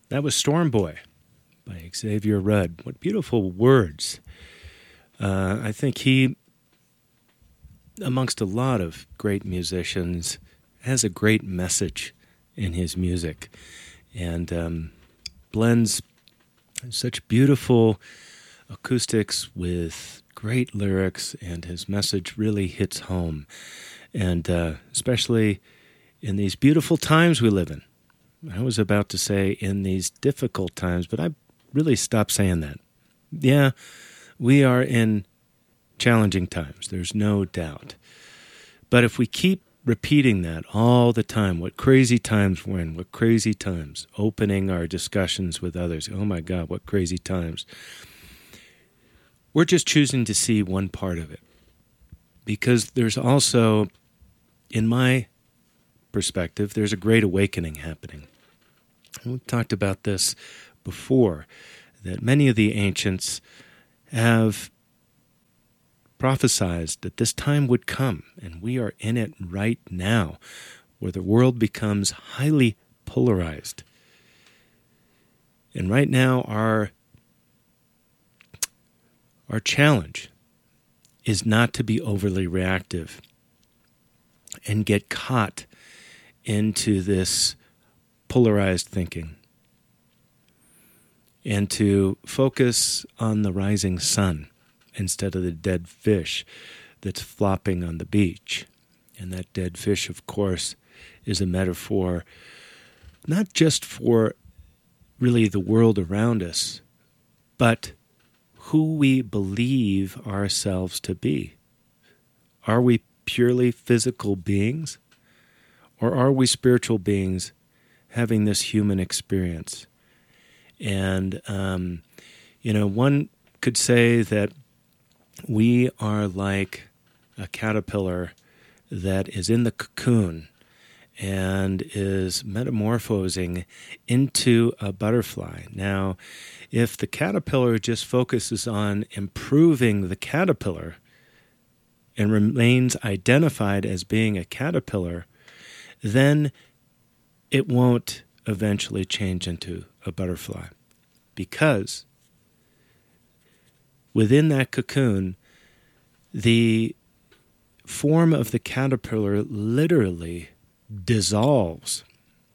That was Storm Boy by Xavier Rudd. What beautiful words. I think he, amongst a lot of great musicians, has a great message in his music and blends such beautiful acoustics with great lyrics, and his message really hits home. And especially in these beautiful times we live in. I was about to say in these difficult times, but I really stopped saying that. Yeah, we are in challenging times, there's no doubt. But if we keep repeating that all the time, what crazy times we're in, what crazy times, opening our discussions with others, oh my God, what crazy times. We're just choosing to see one part of it. Because there's also, in my perspective, there's a great awakening happening. We've talked about this before, that many of the ancients have prophesied that this time would come, and we are in it right now, where the world becomes highly polarized. And right now, our challenge is not to be overly reactive and get caught into this polarized thinking, and to focus on the rising sun instead of the dead fish that's flopping on the beach. And that dead fish, of course, is a metaphor not just for really the world around us, but who we believe ourselves to be. Are we purely physical beings, or are we spiritual beings having this human experience? And, one could say that we are like a caterpillar that is in the cocoon and is metamorphosing into a butterfly. Now, if the caterpillar just focuses on improving the caterpillar and remains identified as being a caterpillar, then it won't eventually change into a butterfly. Because within that cocoon, the form of the caterpillar literally dissolves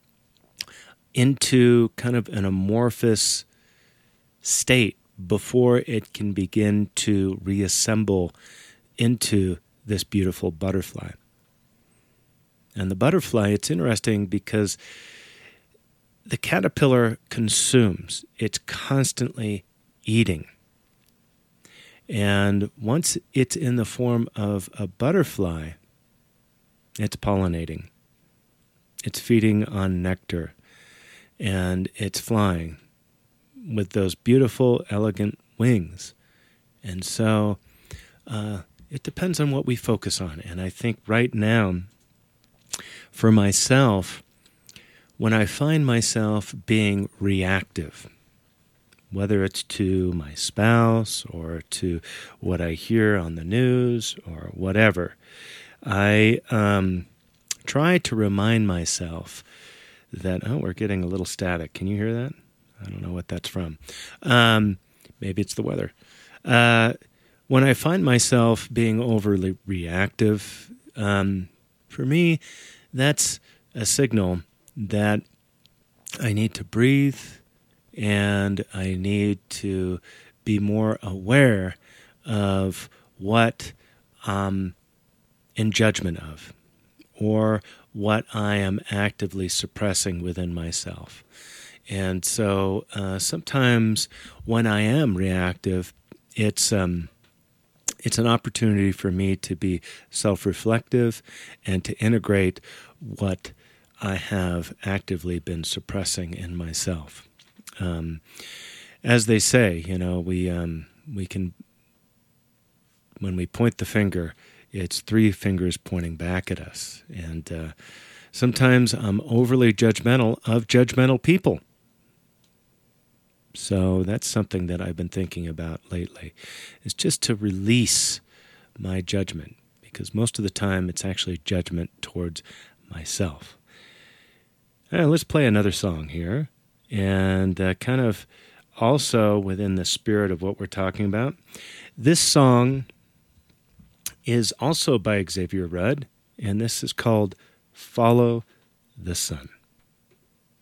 into kind of an amorphous state before it can begin to reassemble into this beautiful butterfly. And the butterfly, it's interesting because the caterpillar consumes. It's constantly eating. And once it's in the form of a butterfly, it's pollinating. It's feeding on nectar. And it's flying with those beautiful, elegant wings. And so it depends on what we focus on. And I think right now, for myself, when I find myself being reactive, whether it's to my spouse or to what I hear on the news or whatever, I try to remind myself that, we're getting a little static. Can you hear that? I don't know what that's from. Maybe it's the weather. When I find myself being overly reactive, for me, that's a signal that I need to breathe and I need to be more aware of what I'm in judgment of or what I am actively suppressing within myself. And so sometimes when I am reactive, it's an opportunity for me to be self-reflective and to integrate what I have actively been suppressing in myself. As they say, we can, when we point the finger, it's 3 fingers pointing back at us. And sometimes I'm overly judgmental of judgmental people. So that's something that I've been thinking about lately, is just to release my judgment, because most of the time it's actually judgment towards myself. Let's play another song here, And kind of also within the spirit of what we're talking about, this song is also by Xavier Rudd, and this is called Follow the Sun.